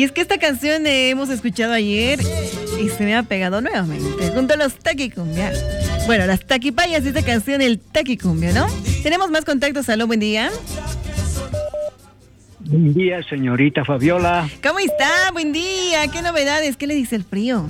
Y es que esta canción hemos escuchado ayer y se me ha pegado nuevamente, junto a los Taquicumbia. Bueno, las Taquipayas y esta canción, el Taquicumbia, ¿no? Tenemos más contactos. Aló, buen día. Buen día, señorita Fabiola. ¿Cómo está? Buen día. ¿Qué novedades? ¿Qué le dice el frío?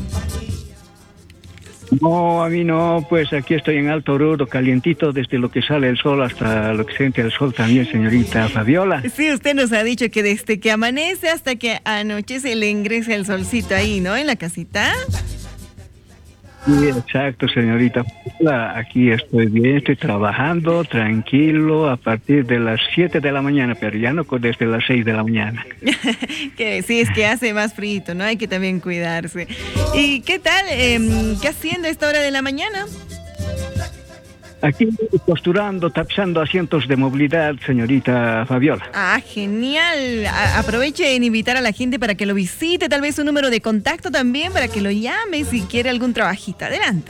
No, a mí no, pues aquí estoy en Alto Oruro, calientito desde lo que sale el sol hasta lo que se entra el sol también, señorita Fabiola. Sí, usted nos ha dicho que desde que amanece hasta que anochece le ingresa el solcito ahí, ¿no? En la casita. Sí, exacto, señorita Fabiola. Aquí estoy bien, estoy trabajando tranquilo a partir de las 7 de la mañana, pero ya no desde las 6 de la mañana. Que sí, es que hace más frío, ¿no? Hay que también cuidarse. ¿Y qué tal? ¿Qué haciendo a esta hora de la mañana? Aquí posturando, tapizando asientos de movilidad, señorita Fabiola. Ah, genial. Aproveche en invitar a la gente para que lo visite, tal vez un número de contacto también para que lo llame si quiere algún trabajito. Adelante.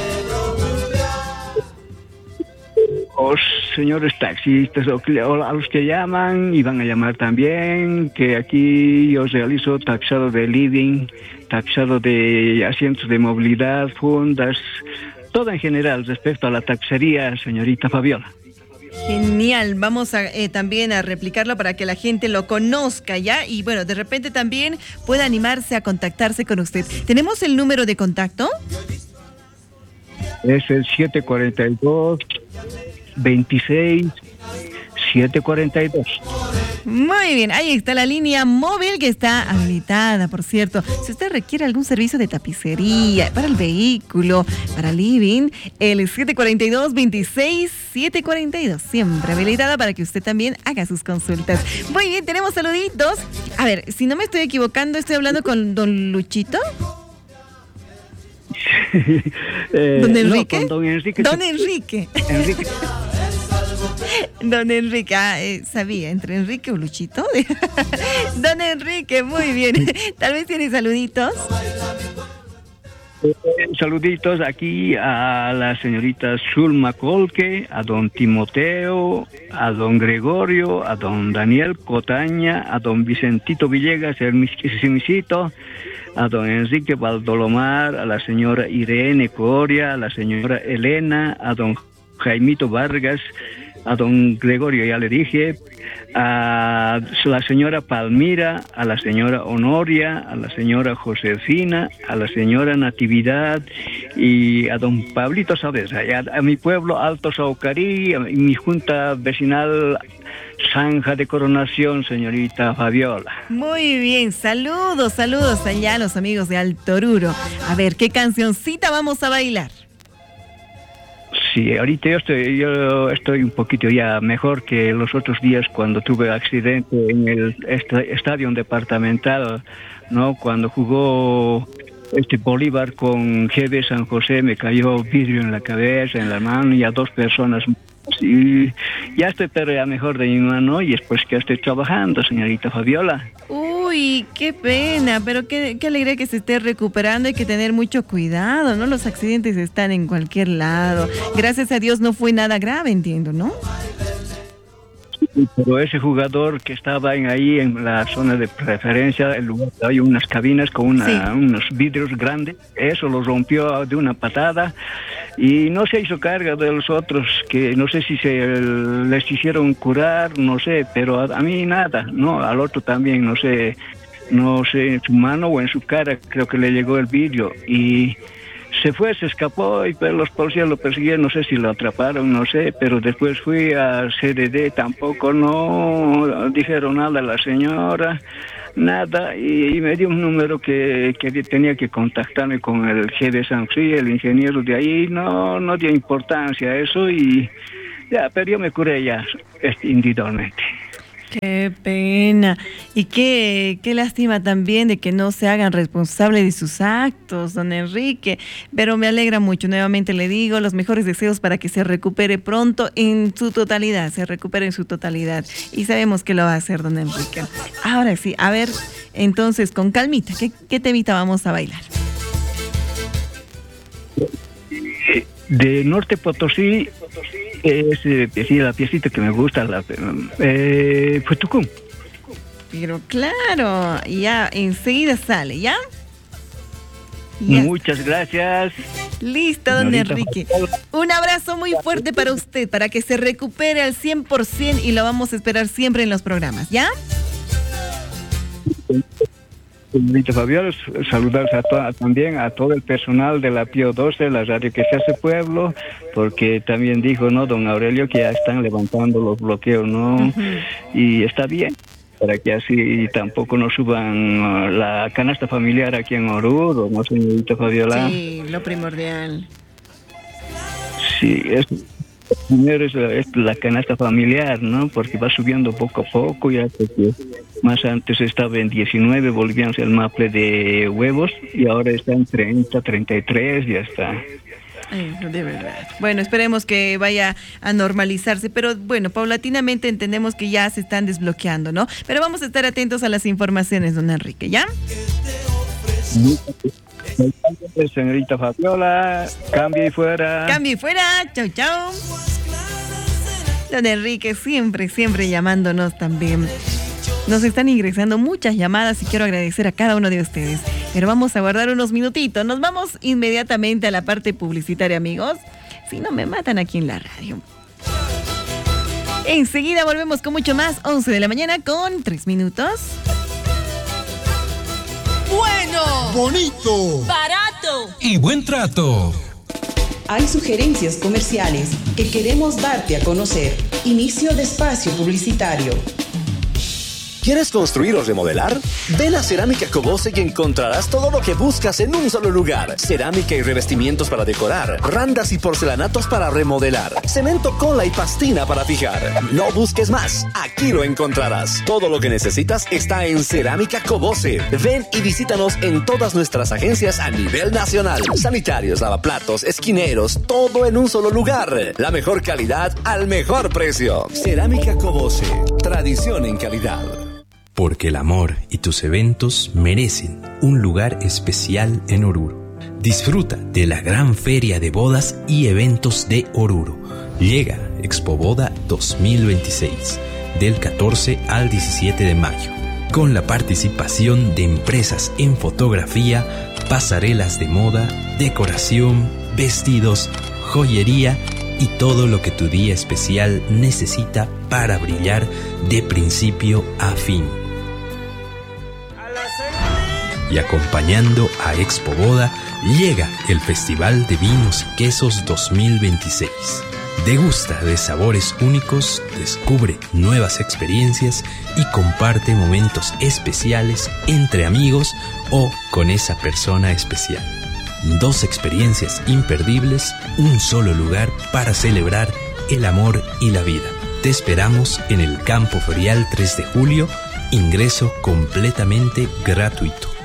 Los señores taxistas o a los que llaman y van a llamar también, que aquí yo realizo tapizado de living, tapizado de asientos de movilidad, fundas, todo en general respecto a la tapicería, señorita Fabiola. Genial, vamos a también a replicarlo para que la gente lo conozca ya y bueno, de repente también pueda animarse a contactarse con usted. ¿Tenemos el número de contacto? Es el 742-26-742. Muy bien, ahí está la línea móvil que está habilitada, por cierto. Si usted requiere algún servicio de tapicería para el vehículo, para living, el 742-26-742, siempre habilitada para que usted también haga sus consultas. Muy bien, tenemos saluditos. A ver, si no me estoy equivocando, estoy hablando con don Luchito. ¿Don Enrique? No, con don Enrique. Don Enrique. Don Enrique, sabía, entre Enrique o Luchito. Don Enrique, muy bien. Tal vez tiene saluditos. Saluditos aquí a la señorita Zulma Colque, a don Timoteo, a don Gregorio, a don Daniel Cotaña, a don Vicentito Villegas, el mismicito, a don Enrique Valdolomar, a la señora Irene Coria, a la señora Elena, a don Jaimito Vargas, a don Gregorio, ya le dije, a la señora Palmira, a la señora Honoria, a la señora Josefina, a la señora Natividad y a don Pablito Saavedra, a mi pueblo Alto Saucarí, a mi junta vecinal Zanja de Coronación, señorita Fabiola. Muy bien, saludos allá a los amigos de Alto Oruro. A ver, ¿qué cancioncita vamos a bailar? Sí, ahorita yo estoy un poquito ya mejor que los otros días cuando tuve accidente en el estadio departamental, ¿no? Cuando jugó Bolívar con GB San José, me cayó vidrio en la cabeza, en la mano y a 2 personas. Y ya estoy pero ya mejor de mi mano y después que estoy trabajando, señorita Fabiola. Uy, qué pena, pero qué alegría que se esté recuperando. Hay que tener mucho cuidado, ¿no? Los accidentes están en cualquier lado. Gracias a Dios no fue nada grave, entiendo, ¿no? Pero ese jugador que estaba ahí en la zona de preferencia, el lugar hay unas cabinas con unos vidrios grandes, eso lo rompió de una patada y no se hizo carga de los otros, que no sé si les hicieron curar, no sé, pero a mí nada, no, al otro también, no sé, en su mano o en su cara creo que le llegó el vidrio y se escapó, pero los policías lo persiguieron, no sé si lo atraparon, no sé, pero después fui a CDD, tampoco no dijeron nada a la señora, nada, y me dio un número que tenía que contactarme con el jefe de San José, el ingeniero de ahí, no dio importancia a eso y ya, pero yo me curé ya individualmente. Qué pena. Y qué lástima también de que no se hagan responsables de sus actos, don Enrique. Pero me alegra mucho. Nuevamente le digo los mejores deseos para que se recupere pronto en su totalidad. Y sabemos que lo va a hacer, don Enrique. Ahora sí, a ver, entonces con calmita, ¿qué temita vamos a bailar? De Norte Potosí, es la piecita que me gusta, fue Tucum. Pero claro, ya enseguida sale, ¿ya? Muchas gracias. Listo, don Enrique. Un abrazo muy fuerte para usted, para que se recupere al 100% y lo vamos a esperar siempre en los programas, ¿ya? Señorita Fabiola, saludarles también a todo el personal de la Pío 12, la radio que se hace pueblo, porque también dijo, ¿no, don Aurelio, que ya están levantando los bloqueos, ¿no? Y está bien, para que así tampoco nos suban la canasta familiar aquí en Oruro, ¿no, señorita Fabiola? Sí, lo primordial. Sí, primero es la canasta familiar, ¿no? Porque va subiendo poco a poco, ya que más antes estaba en 19 bolivianos el maple de huevos y ahora está en 30, 33, ya está. De verdad. Bueno, esperemos que vaya a normalizarse, pero bueno, paulatinamente entendemos que ya se están desbloqueando, ¿no? Pero vamos a estar atentos a las informaciones, don Enrique, ¿ya? Señorita Fabiola, cambie y fuera. Cambie y fuera, chau, chau. Don Enrique siempre llamándonos también. Nos están ingresando muchas llamadas y quiero agradecer a cada uno de ustedes. Pero vamos a guardar unos minutitos. Nos vamos inmediatamente a la parte publicitaria, amigos. Si no, me matan aquí en la radio. Enseguida volvemos con mucho más. 11 de la mañana con 3 minutos. Bueno, bonito, barato y buen trato. Hay sugerencias comerciales que queremos darte a conocer. Inicio de espacio publicitario. ¿Quieres construir o remodelar? Ven a Cerámica Cobose y encontrarás todo lo que buscas en un solo lugar. Cerámica y revestimientos para decorar, randas y porcelanatos para remodelar, cemento, cola y pastina para fijar. No busques más, aquí lo encontrarás. Todo lo que necesitas está en Cerámica Cobose. Ven y visítanos en todas nuestras agencias a nivel nacional. Sanitarios, lavaplatos, esquineros, todo en un solo lugar. La mejor calidad al mejor precio. Cerámica Cobose, tradición en calidad. Porque el amor y tus eventos merecen un lugar especial en Oruro. Disfruta de la gran feria de bodas y eventos de Oruro. Llega Expo Boda 2026, del 14 al 17 de mayo, con la participación de empresas en fotografía, pasarelas de moda, decoración, vestidos, joyería y todo lo que tu día especial necesita para brillar de principio a fin. Y acompañando a Expo Boda, llega el Festival de Vinos y Quesos 2026. Degusta de sabores únicos, descubre nuevas experiencias y comparte momentos especiales entre amigos o con esa persona especial. 2 experiencias imperdibles, un solo lugar para celebrar el amor y la vida. Te esperamos en el Campo Ferial 3 de Julio, ingreso completamente gratuito.